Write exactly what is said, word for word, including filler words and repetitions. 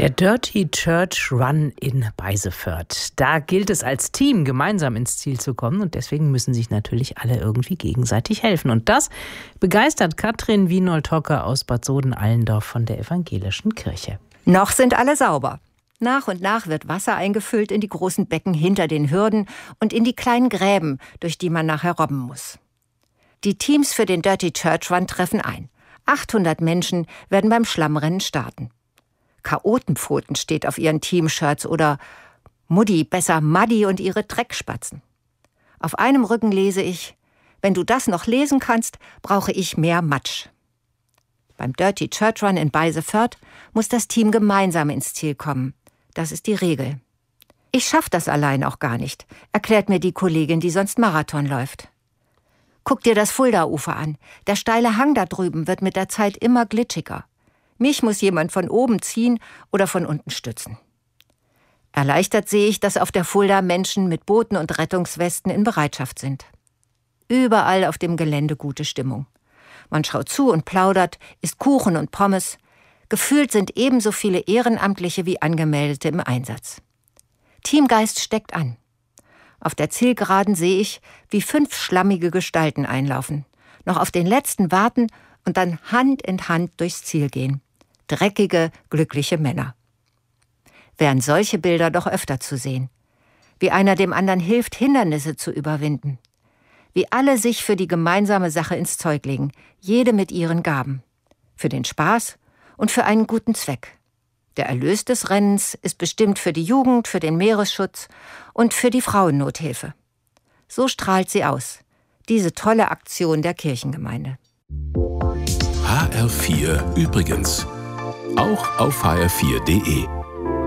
Der Dirty Church Run in Beiseförth. Da gilt es als Team gemeinsam ins Ziel zu kommen und deswegen müssen sich natürlich alle irgendwie gegenseitig helfen. Und das begeistert Katrin Wienold-Hocke aus Bad Soden-Allendorf von der Evangelischen Kirche. Noch sind alle sauber. Nach und nach wird Wasser eingefüllt in die großen Becken hinter den Hürden und in die kleinen Gräben, durch die man nachher robben muss. Die Teams für den Dirty Church Run treffen ein. achthundert Menschen werden beim Schlammrennen starten. Chaotenpfoten steht auf ihren Teamshirts oder Mutti, besser Maddi und ihre Dreckspatzen. Auf einem Rücken lese ich: Wenn du das noch lesen kannst, brauche ich mehr Matsch. Beim Dirty Church Run in Beiseförth muss das Team gemeinsam ins Ziel kommen. Das ist die Regel. Ich schaff das allein auch gar nicht, erklärt mir die Kollegin, die sonst Marathon läuft. Guck dir das Fulda-Ufer an. Der steile Hang da drüben wird mit der Zeit immer glitschiger. Mich muss jemand von oben ziehen oder von unten stützen. Erleichtert sehe ich, dass auf der Fulda Menschen mit Booten und Rettungswesten in Bereitschaft sind. Überall auf dem Gelände gute Stimmung. Man schaut zu und plaudert, isst Kuchen und Pommes. Gefühlt sind ebenso viele Ehrenamtliche wie Angemeldete im Einsatz. Teamgeist steckt an. Auf der Zielgeraden sehe ich, wie fünf schlammige Gestalten einlaufen, noch auf den letzten warten und dann Hand in Hand durchs Ziel gehen. Dreckige, glückliche Männer. Wären solche Bilder doch öfter zu sehen. Wie einer dem anderen hilft, Hindernisse zu überwinden. Wie alle sich für die gemeinsame Sache ins Zeug legen, jede mit ihren Gaben. Für den Spaß und für einen guten Zweck. Der Erlös des Rennens ist bestimmt für die Jugend, für den Meeresschutz und für die Frauennothilfe. So strahlt sie aus, diese tolle Aktion der Kirchengemeinde. H R vier übrigens. Auch auf h r vier punkt d e.